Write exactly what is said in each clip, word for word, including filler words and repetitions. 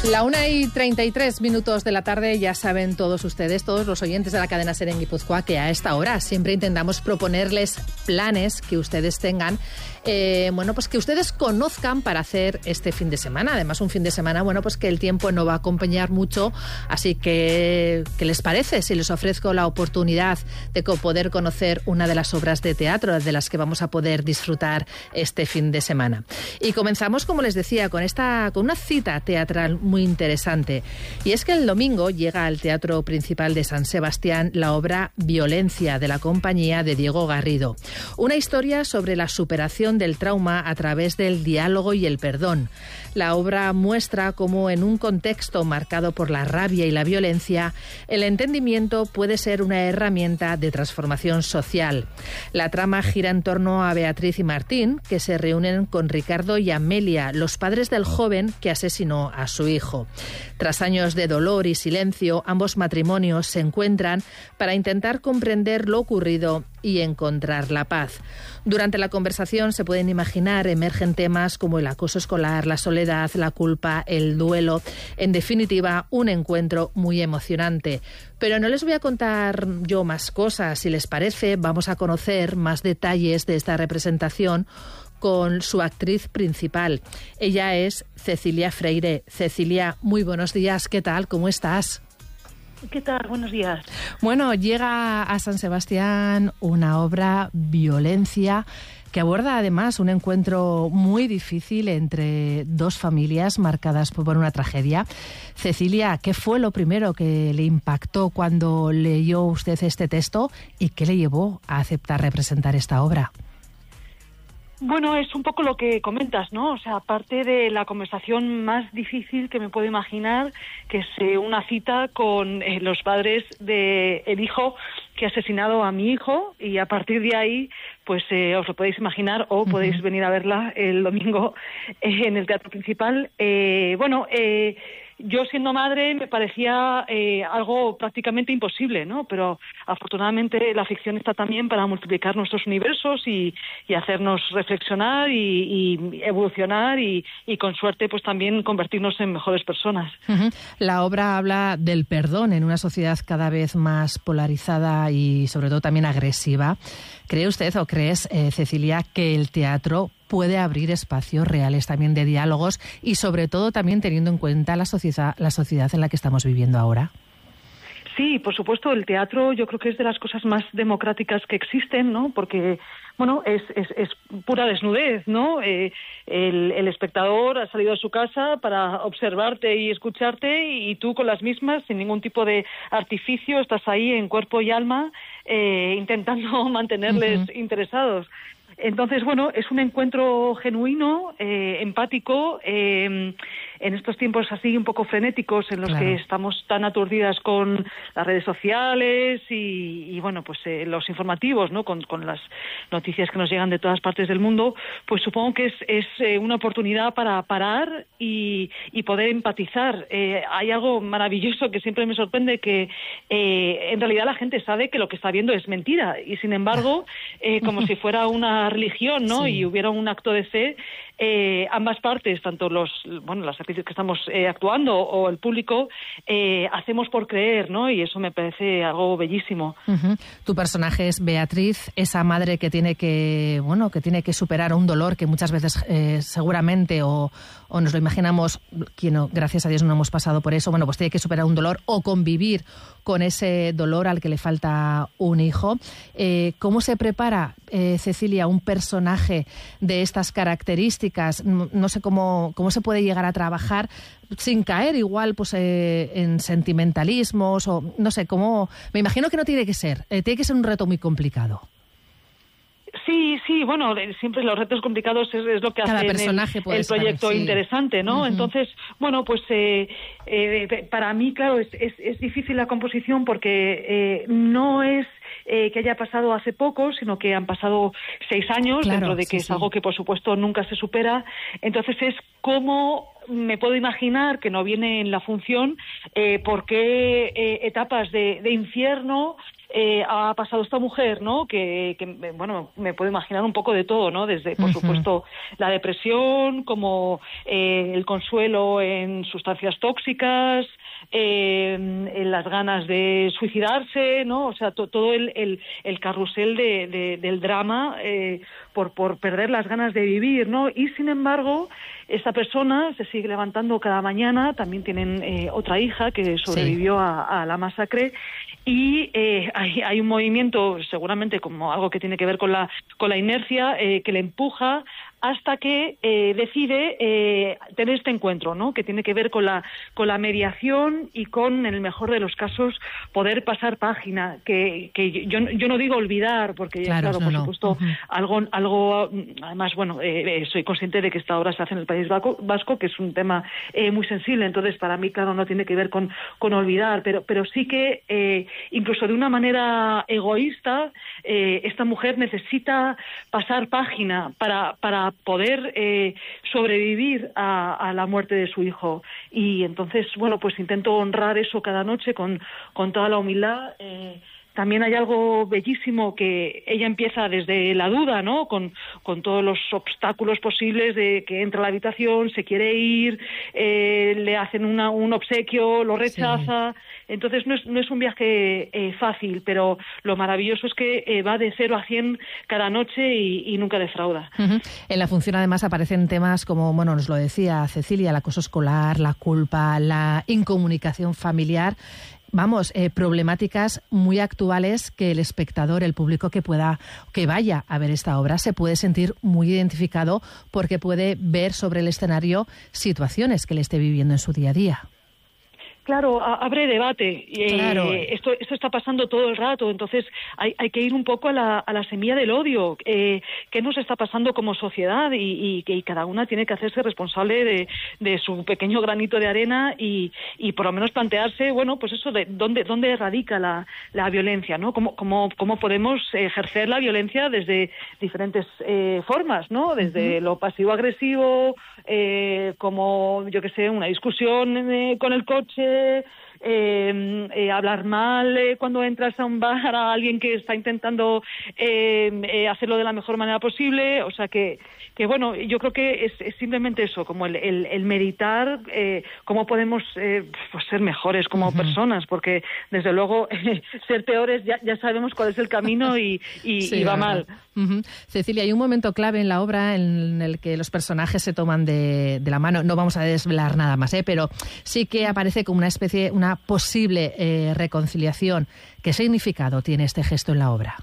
La una y treinta y tres minutos de la tarde, ya saben todos ustedes, todos los oyentes de la cadena SER en Guipúzcoa, que a esta hora siempre intentamos proponerles planes que ustedes tengan, eh, bueno, pues que ustedes conozcan para hacer este fin de semana. Además, un fin de semana, bueno, pues que el tiempo no va a acompañar mucho, así que, ¿qué les parece si les ofrezco la oportunidad de poder conocer una de las obras de teatro de las que vamos a poder disfrutar este fin de semana? Y comenzamos, como les decía, con esta, con una cita teatral muy interesante. Y es que el domingo llega al Teatro Principal de San Sebastián la obra Violencia, de la compañía de Diego Garrido. Una historia sobre la superación del trauma a través del diálogo y el perdón. La obra muestra cómo, en un contexto marcado por la rabia y la violencia, el entendimiento puede ser una herramienta de transformación social. La trama gira en torno a Beatriz y Martín, que se reúnen con Ricardo y Amelia, los padres del joven que asesinó a su hijo. Tras años de dolor y silencio, ambos matrimonios se encuentran para intentar comprender lo ocurrido y encontrar la paz. Durante la conversación, se pueden imaginar, emergen temas como el acoso escolar, la soledad, la culpa, el duelo. En definitiva, un encuentro muy emocionante. Pero no les voy a contar yo más cosas. Si les parece, vamos a conocer más detalles de esta representación con su actriz principal. Ella es Cecilia Freire. Cecilia, muy buenos días. ¿Qué tal? ¿Cómo estás? ¿Qué tal? Buenos días. Bueno, llega a San Sebastián una obra, Violencia, que aborda además un encuentro muy difícil entre dos familias marcadas por una tragedia. Cecilia, ¿qué fue lo primero que le impactó cuando leyó usted este texto y qué le llevó a aceptar representar esta obra? Bueno, es un poco lo que comentas, ¿no? O sea, aparte de la conversación más difícil que me puedo imaginar, que es eh, una cita con eh, los padres del hijo que ha asesinado a mi hijo, y a partir de ahí, pues eh, os lo podéis imaginar, o uh-huh. podéis venir a verla el domingo eh, en el Teatro Principal. Eh, bueno, eh, yo siendo madre me parecía eh, algo prácticamente imposible, ¿no? Pero afortunadamente la ficción está también para multiplicar nuestros universos y, y hacernos reflexionar y, y evolucionar y, y con suerte pues también convertirnos en mejores personas. Uh-huh. La obra habla del perdón en una sociedad cada vez más polarizada y sobre todo también agresiva. ¿Cree usted o crees, eh, Cecilia, que el teatro puede abrir espacios reales también de diálogos y sobre todo también teniendo en cuenta la sociedad, la sociedad en la que estamos viviendo ahora? Sí, por supuesto, el teatro yo creo que es de las cosas más democráticas que existen, ¿no? Porque, bueno, es, es, es pura desnudez, ¿no? Eh, el, el espectador ha salido de su casa para observarte y escucharte y tú con las mismas, sin ningún tipo de artificio, estás ahí en cuerpo y alma eh, intentando mantenerles uh-huh. interesados. Entonces, bueno, es un encuentro genuino, eh, empático, eh, en estos tiempos así un poco frenéticos en los claro. que estamos tan aturdidas con las redes sociales y, y bueno, pues eh, los informativos, ¿no? Con, con las noticias que nos llegan de todas partes del mundo, pues supongo que es, es eh, una oportunidad para parar y, y poder empatizar. Eh, hay algo maravilloso que siempre me sorprende, que eh, en realidad la gente sabe que lo que está viendo es mentira y sin embargo, eh, como si fuera una religión, ¿no? Sí. Y hubiera un acto de fe, eh, ambas partes, tanto los, bueno, las actrices que estamos eh, actuando o el público, eh, hacemos por creer, ¿no? Y eso me parece algo bellísimo. Uh-huh. Tu personaje es Beatriz, esa madre que tiene que, bueno, que tiene que superar un dolor que muchas veces eh, seguramente o, o nos lo imaginamos, que no, gracias a Dios no hemos pasado por eso, bueno, pues tiene que superar un dolor o convivir con ese dolor al que le falta un hijo. Eh, ¿Cómo se prepara, eh, Cecilia, un personaje de estas características? No, no sé cómo, cómo se puede llegar a trabajar sin caer igual pues eh, en sentimentalismos o no sé, cómo... Me imagino que no tiene que ser, eh, tiene que ser un reto muy complicado. Sí, sí, bueno, siempre los retos complicados es, es lo que Cada hace personaje el, puede el proyecto ser, sí. interesante, ¿no? Uh-huh. Entonces, bueno, pues eh, eh, para mí, claro, es, es, es difícil la composición porque eh, no es eh, que haya pasado hace poco, sino que han pasado seis años, claro, dentro de que sí, es sí. algo que, por supuesto, nunca se supera. Entonces es cómo me puedo imaginar, que no viene en la función, eh, por qué eh, etapas de, de infierno eh, ha pasado esta mujer, ¿no? Que, que, bueno, me puedo imaginar un poco de todo, ¿no? Desde, por uh-huh. supuesto, la depresión, como eh, el consuelo en sustancias tóxicas, eh, en las ganas de suicidarse, ¿no? O sea, to, todo el, el, el carrusel de, de, del drama eh, por, por perder las ganas de vivir, ¿no? Y, sin embargo, esta persona se sigue levantando cada mañana. También tienen eh, otra hija que sobrevivió sí. a, a la masacre, y eh, hay, hay un movimiento, seguramente como algo que tiene que ver con la con la inercia, eh, que le empuja hasta que eh, decide eh, tener este encuentro, ¿no? Que tiene que ver con la con la mediación y con, en el mejor de los casos, poder pasar página. Que, que yo yo no digo olvidar, porque claro, claro no, por no. supuesto uh-huh. algo algo además, bueno, eh, soy consciente de que esta obra se hace en el País Vasco, Vasco que es un tema eh, muy sensible. Entonces, para mí, claro, no tiene que ver con con olvidar, pero pero sí que eh, incluso de una manera egoísta, eh, esta mujer necesita pasar página para para poder eh, sobrevivir a, a la muerte de su hijo. Y entonces, bueno, pues intento honrar eso cada noche con, con toda la humildad. Eh, También hay algo bellísimo que ella empieza desde la duda, ¿no? Con, con todos los obstáculos posibles de que entra a la habitación, se quiere ir, eh, le hacen una, un obsequio, lo rechaza. Sí. Entonces no es, no es un viaje eh, fácil, pero lo maravilloso es que eh, va de cero a cien cada noche y, y nunca defrauda. Uh-huh. En la función, además, aparecen temas como, bueno, nos lo decía Cecilia, el acoso escolar, la culpa, la incomunicación familiar. Vamos, eh, problemáticas muy actuales que el espectador, el público que pueda, que vaya a ver esta obra, se puede sentir muy identificado, porque puede ver sobre el escenario situaciones que le esté viviendo en su día a día. Claro, abre debate. Claro. Eh, esto, esto está pasando todo el rato, entonces hay, hay que ir un poco a la, a la semilla del odio. Eh, ¿Qué nos está pasando como sociedad? Y, y, y cada una tiene que hacerse responsable de, de su pequeño granito de arena y, y por lo menos plantearse, bueno, pues eso, de dónde, dónde radica la, la violencia, ¿no? ¿Cómo, cómo, cómo podemos ejercer la violencia desde diferentes eh, formas, ¿no? Desde uh-huh. lo pasivo-agresivo, eh, como, yo qué sé, una discusión eh, con el coche, Eh, eh, hablar mal eh, cuando entras a un bar a alguien que está intentando eh, eh, hacerlo de la mejor manera posible. O sea que, que bueno, yo creo que es, es simplemente eso, como el, el, el meditar eh, cómo podemos eh, pues ser mejores como uh-huh. personas, porque desde luego eh, ser peores ya, ya sabemos cuál es el camino y, y, sí, y va mal. Uh-huh. Cecilia, hay un momento clave en la obra en el que los personajes se toman de, de la mano. No vamos a desvelar nada más, ¿eh? Pero sí que aparece como una especie, una posible eh, reconciliación. ¿Qué significado tiene este gesto en la obra?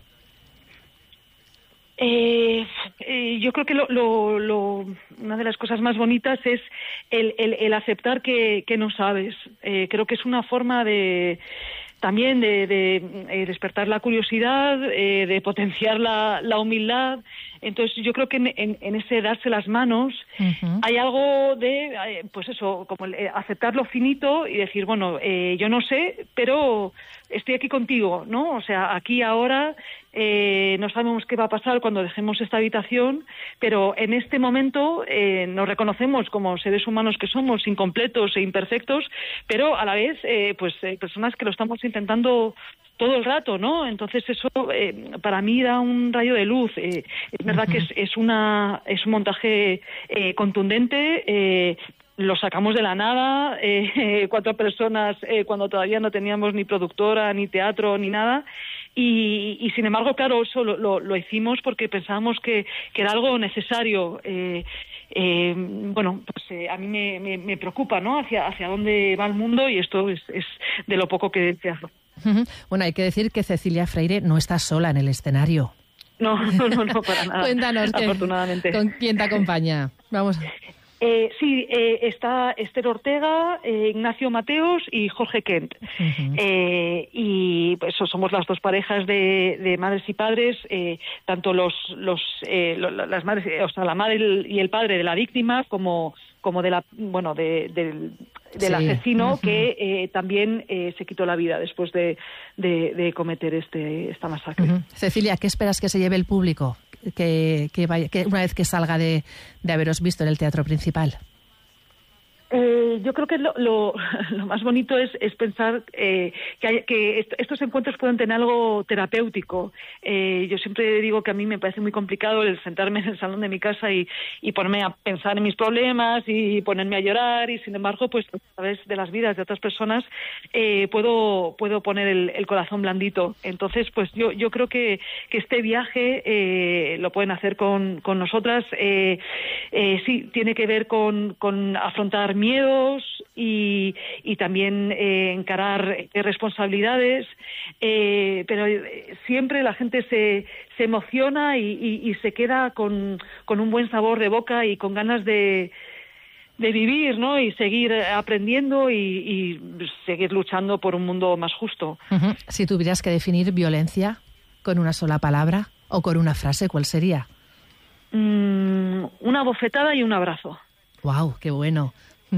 Eh, eh, yo creo que lo, lo, lo, una de las cosas más bonitas es el, el, el aceptar que, que no sabes. Eh, creo que es una forma de también de, de eh, despertar la curiosidad, eh, de potenciar la, la humildad. Entonces yo creo que en, en, en ese darse las manos uh-huh. hay algo de, eh, pues eso, como el, eh, aceptar lo finito y decir, bueno, eh, yo no sé, pero estoy aquí contigo, ¿no? O sea, aquí ahora eh, no sabemos qué va a pasar cuando dejemos esta habitación, pero en este momento eh, nos reconocemos como seres humanos que somos, incompletos e imperfectos, pero a la vez, eh, pues eh, personas que lo estamos intentando todo el rato, ¿no? Entonces eso eh, para mí da un rayo de luz. Eh, es verdad uh-huh. que es, es una es un montaje eh, contundente. Eh, lo sacamos de la nada, eh, cuatro personas eh, cuando todavía no teníamos ni productora, ni teatro, ni nada. Y, y sin embargo, claro, eso lo, lo, lo hicimos porque pensábamos que, que era algo necesario. Eh, eh, bueno, pues eh, a mí me, me, me preocupa, ¿no? Hacia, hacia dónde va el mundo, y esto es, es de lo poco que se hace. Bueno, hay que decir que Cecilia Freire no está sola en el escenario. No, no, no, no para nada. Cuéntanos, afortunadamente. ¿Con quién te acompaña? Vamos. Eh, sí, eh, está Esther Ortega, eh, Ignacio Mateos y Jorge Kent. Uh-huh. Eh, y pues somos las dos parejas de, de madres y padres, eh, tanto los, los, eh, las madres, o sea, la madre y el padre de la víctima, como como de la, bueno, de, de, del sí. asesino uh-huh. que eh, también eh, se quitó la vida después de, de, de cometer este esta masacre. Uh-huh. Cecilia, ¿qué esperas que se lleve el público que, que, vaya, que una vez que salga de, de haberos visto en el teatro principal? Eh, yo creo que lo, lo, lo más bonito es, es pensar eh, que, hay, que est- estos encuentros pueden tener algo terapéutico. Eh, yo siempre digo que a mí me parece muy complicado el sentarme en el salón de mi casa y, y ponerme a pensar en mis problemas y ponerme a llorar, y sin embargo, pues a través de las vidas de otras personas eh, puedo puedo poner el, el corazón blandito. Entonces, pues yo yo creo que, que este viaje eh, lo pueden hacer con, con nosotras. Eh, eh, sí, tiene que ver con, con afrontar miedos y, y también eh, encarar eh, responsabilidades, eh, pero eh, siempre la gente se, se emociona y, y, y se queda con, con un buen sabor de boca y con ganas de, de vivir, ¿no? Y seguir aprendiendo y, y seguir luchando por un mundo más justo. Uh-huh. Si tuvieras que definir violencia con una sola palabra o con una frase, ¿cuál sería? Mm, una bofetada y un abrazo. ¡Wow! ¡Qué bueno!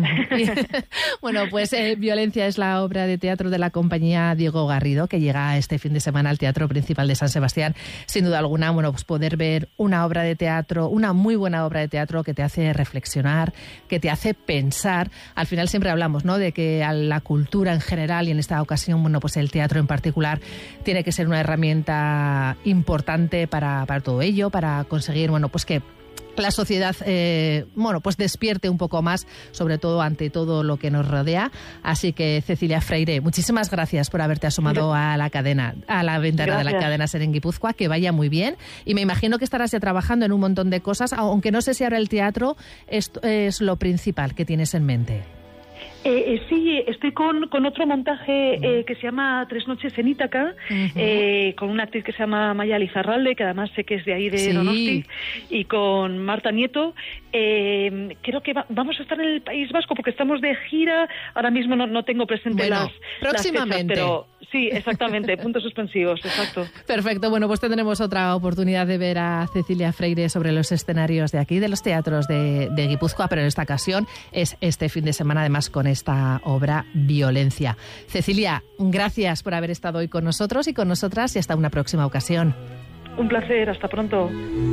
Bueno, pues eh, Violencia es la obra de teatro de la compañía Diego Garrido, que llega este fin de semana al Teatro Principal de San Sebastián. Sin duda alguna, bueno, pues poder ver una obra de teatro, una muy buena obra de teatro que te hace reflexionar, que te hace pensar. Al final siempre hablamos, ¿no?, de que a la cultura en general, y en esta ocasión, bueno, pues el teatro en particular, tiene que ser una herramienta importante para, para todo ello, para conseguir, bueno, pues que la sociedad, eh, bueno, pues despierte un poco más, sobre todo ante todo lo que nos rodea. Así que, Cecilia Freire, muchísimas gracias por haberte asomado a la cadena, a la ventana gracias. de la cadena SER en Guipúzcoa. Que vaya muy bien. Y me imagino que estarás ya trabajando en un montón de cosas, aunque no sé si ahora el teatro es, es lo principal que tienes en mente. Eh, eh, sí, estoy con, con otro montaje eh, que se llama Tres noches en Ítaca, uh-huh. eh, con una actriz que se llama Maya Lizarralde, que además sé que es de ahí de sí. Donosti, y con Marta Nieto. Eh, creo que va, vamos a estar en el País Vasco porque estamos de gira. Ahora mismo no, no tengo presente bueno, las, próximamente. las fechas, pero sí, exactamente, puntos suspensivos, exacto. Perfecto, bueno, pues tendremos otra oportunidad de ver a Cecilia Freire sobre los escenarios de aquí, de los teatros de, de Guipúzcoa, pero en esta ocasión es este fin de semana, además, con esta obra Violencia. Cecilia, gracias por haber estado hoy con nosotros y con nosotras, y hasta una próxima ocasión. Un placer, hasta pronto.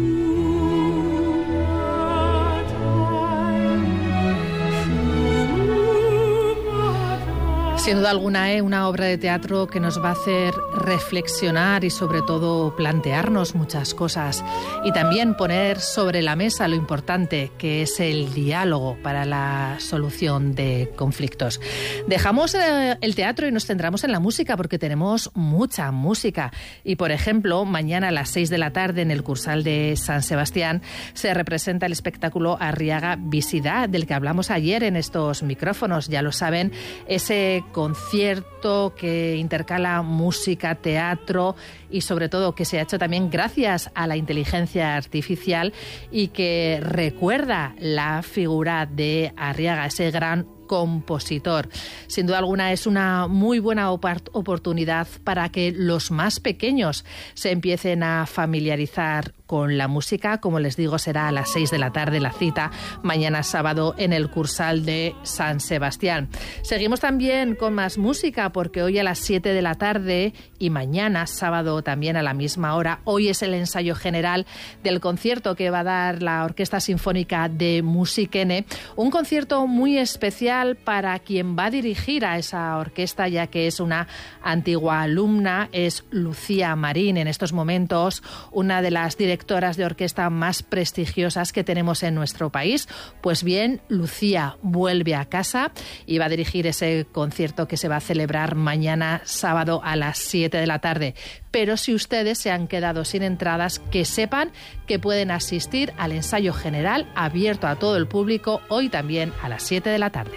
Sin duda alguna, ¿eh? Una obra de teatro que nos va a hacer reflexionar y sobre todo plantearnos muchas cosas, y también poner sobre la mesa lo importante que es el diálogo para la solución de conflictos. Dejamos eh, el teatro y nos centramos en la música, porque tenemos mucha música. Y, por ejemplo, mañana a las seis de la tarde en el Cursal de San Sebastián se representa el espectáculo Arriaga Visida, del que hablamos ayer en estos micrófonos. Ya lo saben, ese concierto que intercala música, teatro y sobre todo que se ha hecho también gracias a la inteligencia artificial, y que recuerda la figura de Arriaga, ese gran compositor. Sin duda alguna es una muy buena oportunidad para que los más pequeños se empiecen a familiarizar con la música. Como les digo, será a las seis de la tarde la cita, mañana sábado en el Cursal de San Sebastián. Seguimos también con más música, porque hoy a las siete de la tarde y mañana sábado también a la misma hora, hoy es el ensayo general del concierto que va a dar la Orquesta Sinfónica de Musikene, un concierto muy especial para quien va a dirigir a esa orquesta, ya que es una antigua alumna, es Lucía Marín, en estos momentos una de las directoras de orquesta más prestigiosas que tenemos en nuestro país. Pues bien, Lucía vuelve a casa y va a dirigir ese concierto que se va a celebrar mañana sábado a las siete de la tarde. Pero si ustedes se han quedado sin entradas, que sepan que pueden asistir al ensayo general abierto a todo el público hoy también a las siete de la tarde.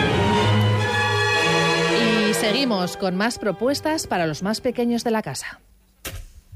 Y seguimos con más propuestas para los más pequeños de la casa.